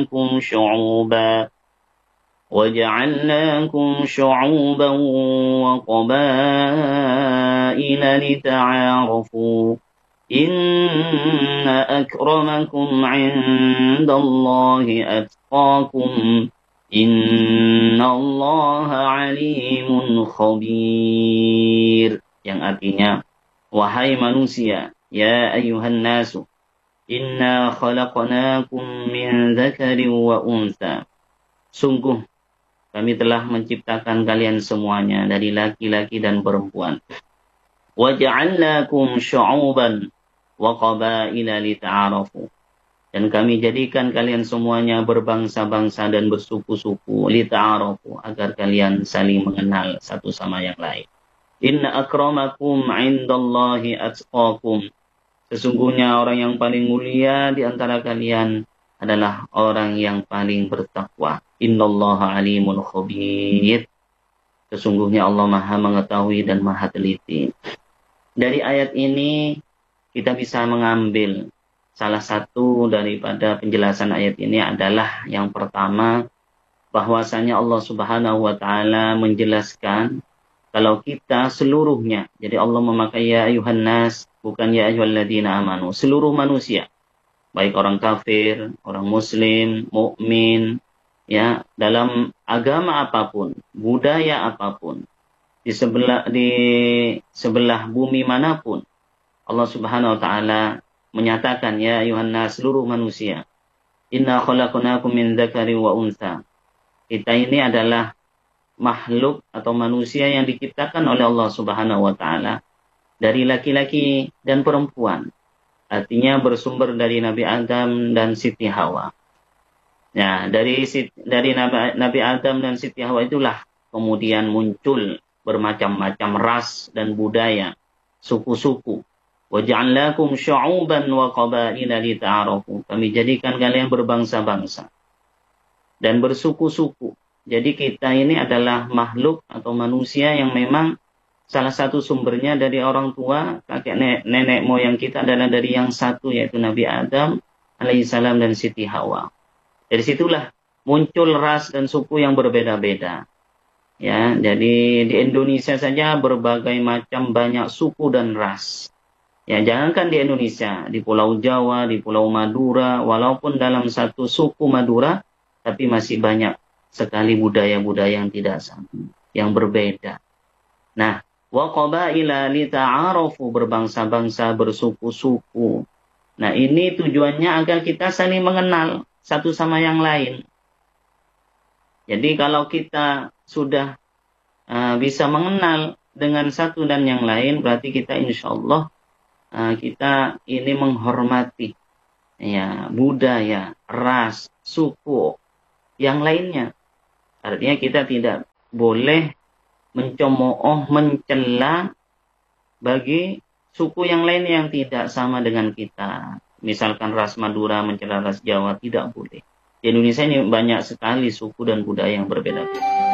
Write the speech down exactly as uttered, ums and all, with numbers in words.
وجعلناكم شعوبا وجعلناكم شعوبا وقبائل لتعارفوا إن أكرمكم عند الله أتقاكم إن الله عليم خبير, yang artinya, wahai manusia, ya ayyuhan nasu, inna khalaqnakum min dzakarin wa untha, sungguh kami telah menciptakan kalian semuanya dari laki-laki dan perempuan. Wa ja'alnakum syu'uban wa qabaila lita'arafu, dan kami jadikan kalian semuanya berbangsa-bangsa dan bersuku-suku, lita'arafu, agar kalian saling mengenal satu sama yang lain. Inna akramakum 'indallahi atqakum, sesungguhnya orang yang paling mulia di antara kalian adalah orang yang paling bertakwa. Innallaha alimun khabir, sesungguhnya Allah Maha mengetahui dan Maha teliti. Dari ayat ini kita bisa mengambil salah satu daripada penjelasan ayat ini adalah yang pertama, bahwasanya Allah Subhanahu wa taala menjelaskan kalau kita seluruhnya, jadi Allah memakai ya ayuhan nas, bukan ya ayyuhalladzina amanu, seluruh manusia, baik orang kafir, orang muslim, mukmin, ya, dalam agama apapun, budaya apapun, di sebelah di sebelah bumi manapun, Allah Subhanahu wa taala menyatakan ya ayuhan nas, seluruh manusia, inna khalaqnakum min dzakarin wa untha, kita ini adalah makhluk atau manusia yang diciptakan oleh Allah Subhanahu wa taala dari laki-laki dan perempuan, artinya bersumber dari Nabi Adam dan Siti Hawa. Nah, dari dari Nabi, Nabi Adam dan Siti Hawa itulah kemudian muncul bermacam-macam ras dan budaya, suku-suku. Wa ja'alnakum syu'uban wa qabaila lita'arafu, kami jadikan kalian berbangsa-bangsa dan bersuku-suku. Jadi kita ini adalah makhluk atau manusia yang memang salah satu sumbernya dari orang tua, kakek nenek, nenek moyang kita adalah dari yang satu, yaitu Nabi Adam alaihissalam dan Siti Hawa. Dari situlah muncul ras dan suku yang berbeda-beda. Ya, jadi di Indonesia saja berbagai macam banyak suku dan ras. Ya, jangankan di Indonesia, di Pulau Jawa, di Pulau Madura, walaupun dalam satu suku Madura, tapi masih banyak sekali budaya-budaya yang tidak sama, yang berbeda. Nah, wa qabaila lita'arafu, berbangsa-bangsa, bersuku-suku. Nah, ini tujuannya agar kita saling mengenal satu sama yang lain. Jadi kalau kita sudah uh, bisa mengenal dengan satu dan yang lain, berarti kita insya Allah uh, kita ini menghormati ya budaya, ras, suku yang lainnya. Artinya kita tidak boleh mencemooh, mencela bagi suku yang lain yang tidak sama dengan kita. Misalkan ras Madura mencela ras Jawa, tidak boleh. Di Indonesia ini banyak sekali suku dan budaya yang berbeda.